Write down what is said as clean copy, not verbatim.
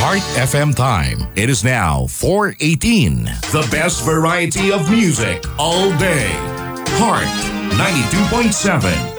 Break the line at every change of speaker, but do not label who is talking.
Heart FM time. It is now 4:18. The best variety of music all day. Heart 92.7.